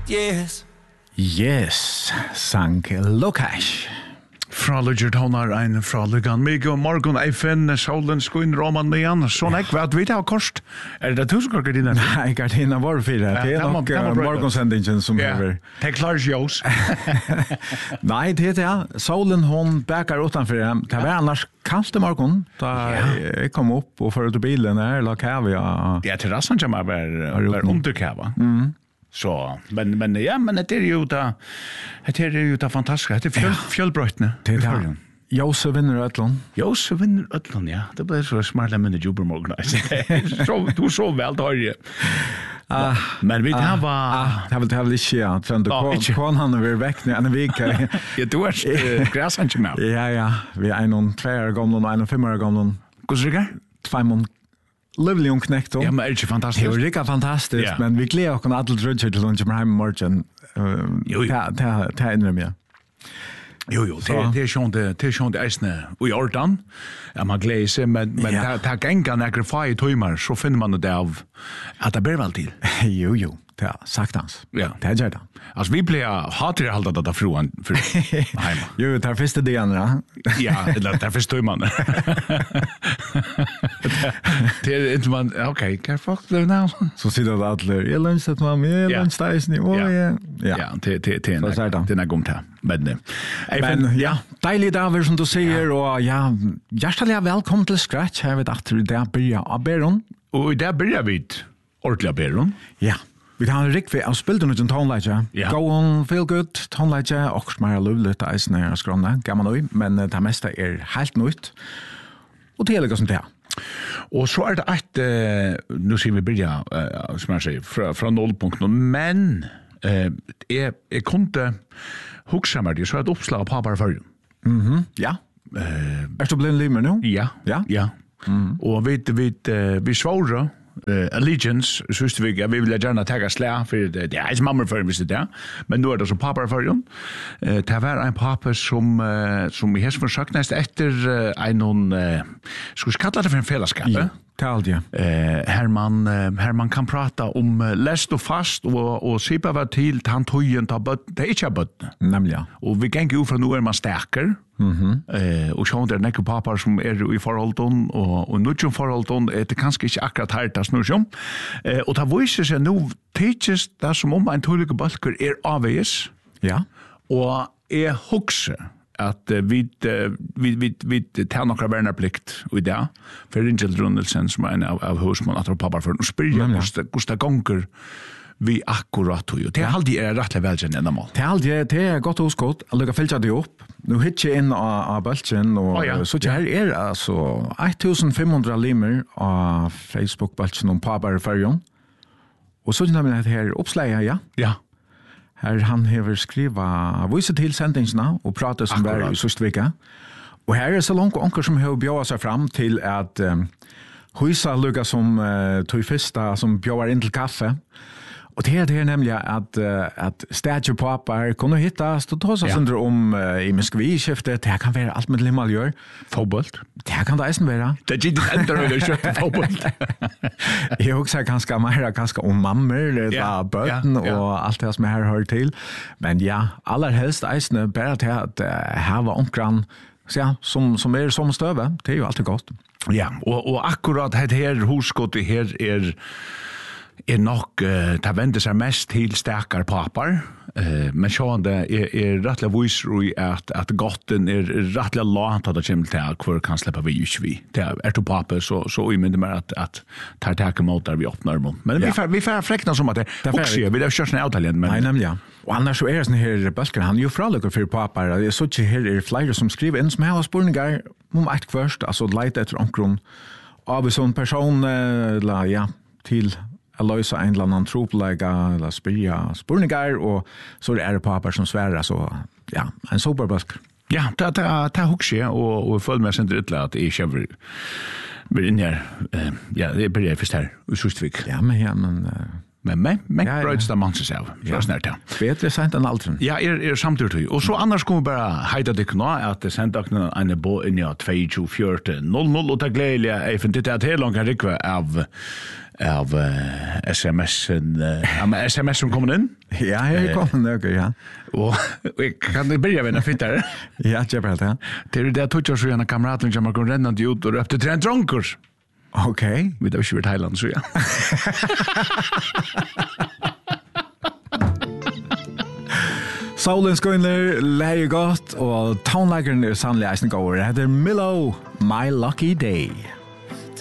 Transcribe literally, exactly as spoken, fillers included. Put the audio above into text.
Yes. Yes, sang Lukash. Fraliger tonar ein fraligan Mego morgon eifen solen skoin roman nian sån ek vad vi har kost. Er det tusen gardiner? Nej, gardiner var för det. Det är nog morgonsendingen som över. Det klars jos. Nej, det är det. Solen hon bäckar utanför dem. Det var annars kallt i morgon. Då jag kom upp och förut bilen där la kavia. Ja, terrassen som var var under kava. Mm. Så men men ja men det är ju det det är ju det fantastiska det är fjöl fjällbrötne det är Josef vinner Ötlund. Josef vinner Ötlund ja det blir så smart med det jubelmorgon så du så väl då ju ah men vi har var jag vill ta väl inte från det kon han är väck nu en vecka ja du är gräsan ju med ja ja vi är någon två år gamla och en fem år gamla hur ska det två månader Lovely ung knekt då. Ja, men det är fantastiskt. Det är riktigt fantastiskt, yeah. Men vi gleder oss alla till Richard till lunch hem morgon. Jo, ta ta ta in med. Jo, jo, det det är schon det det är schon det äsne. Och Jordan. Ja, man gläser men men ta ta gänga några fire timmar så finner man det av att det blir väl till. Jo, jo. Ja, saktans. Ja. Det gör det. Alltså vi blir hatar det hållt att ta från för hemma. Jo, tar första det andra. Ja, eller där förstår man. Det är inte man okej, kan fuck det nu. Så sitter det alla. Jag lunch att man med lunch där nu. Ja. Ja, det det det det är gomt här. Men men ja, dejligt där som du säger och ja, hjärtligt välkommen till Scratch. Jag vet att det är börja av Beron. Och där börjar vi ordentligt Beron. Ja. Vi har en riktig av spilten ut en tonelager. Ja. Go on, feel good, tonelager, och smär lovligt eisen er skrona, gammal oi, men det mesta er helt nytt. Og det er som det er. Og så er det et, uh, nu sier vi byrja, uh, som jeg sier, fra, fra nullpunkten, men uh, jeg, jeg kunne hukse meg det, så er det oppslag av papar før. Mhm, ja. Uh, er du blevet limer nu? Ja, ja. ja. Mm-hmm. Og vi, vi, uh, vi svåre, Uh, Allegiance, synes vi, ja, vi vil gjerne tage slag, for det, det er ikke mamma for hvis det er, men nu er det som pappa for jo. Uh, det var en pappa som, uh, som i hesten forsøkt næst etter uh, en noen, uh, skulle vi kalla det for en fellesskap? Ja, tal, ja. Uh, her, man, uh, her man kan prata om uh, lest og fast, og, og sipa var til han tøyen ta bøtten, det er ikke bøtten. Nemlig, ja. Og vi ganger jo fra nå er man sterker, Mhm. Eh och så där näka pappa som är i förhållton och och nu som förhållton är det kanske inte akkurat här det snur som. Eh och det visar sig nu teaches där som om en tullige balker är avs. Ja. Och är huxa att vi vi vi vi tar några värnarplikt och där för Ringel Rundelsen som är en av, av husman att pappa för att spela Gustav Gustav Gonker vi akkurat och det är alltid är rätt väl sen ändå mål. Det är alltid det är gott och skott. Jag lägger fälta det upp. Nu hittar jag in av bulten och oh, ja. Så det här är alltså femton hundra limer av Facebook bulten om pappa färjan. Och så när man det här uppslaget ja. Ja. Här han har skriva visa till sändingsna och prata som var i sista vecka. Och här är så långt onkel som har bjöd sig fram till att um, husa lugga som uh, tog första som bjöd in till kaffe. Och det är det nämligen att uh, att statue pappa kunde hitta så ta sig sönder om uh, i Moskva-skiftet. Det kan vara allt med limaljör. Fotboll. Det kan det även vara. Det är inte ändå det kött fotboll. Jag också ganska mer ganska om mammor eller böten och allt det som här hör till. Men ja, allra helst även bara till att uh, här var omkran så ja, som som är som stöve. Det är ju alltid gott. Ja, och och akkurat det här husskottet här är är nog uh, ta vänder sig mest till starkare papar. Uh, men så det är är rättla visor i att att gotten är rättla långt att det kommer till att för kan släppa vi ju vi. Det är till pappa så så i men det att att ta tag emot där vi öppnar dem. Men vi får vi får fräkna som att det också vi det körs en Italien men nej nämligen. Och annars så är det sån här Balkan han ju fralöker för pappa. Det är så att här är flera som skriver in som har spårningar om ett först alltså lite efter omkron av en sån person eller ja till att lösa en eller annan troplägga eller spyrja spurningar och så är det papper som svärar så ja, en superbask. Ja, det det det huxar och och följ med sen det att det är köver vi in här ja, det blir först här i Sustvik. Ja, men ja, men Men men men Ja, ja. bröts där man sig av. Ja. Så snart ja. Bättre sent än aldrig. Ja, er er samtidig. Og så annars kommer bara heita det nå at det sendte dere en bo inn i tjueto fjorten null null og det gledelige jeg finner det at helt langt kan rikve av av uh, sms-en uh, av sms som kommer inn. Ja, her kommer nøkker, ja. Og jeg kan det begynne med en fitter. Ja, jeg bare det. Det er det at tog så gjerne kameraten som har gått rennende ut og røpte tre dronker. Ok. Vi har ikke vært Thailand, så ja. Solen skøyner, leie godt, og townleggeren er sannelig eisen går. Det heter Milo, My Lucky Day.